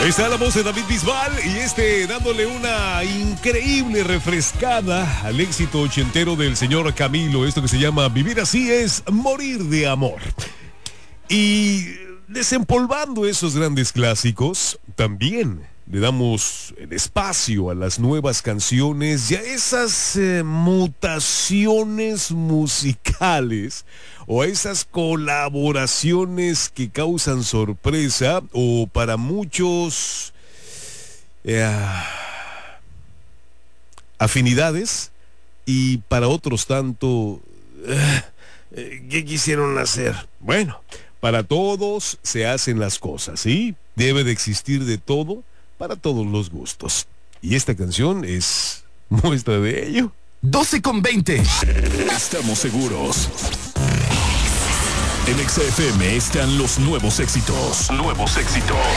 Está la voz de David Bisbal y dándole una increíble refrescada al éxito ochentero del señor Camilo. Esto que se llama Vivir así es morir de amor. Y desempolvando esos grandes clásicos, también le damos el espacio a las nuevas canciones y a esas mutaciones musicales o a esas colaboraciones que causan sorpresa o para muchos afinidades y para otros tanto ¿qué quisieron hacer? Bueno, para todos se hacen las cosas, ¿sí? Debe de existir de todo para todos los gustos. Y esta canción es muestra de ello. 12:20. Estamos seguros. En XFM están los nuevos éxitos. Nuevos éxitos.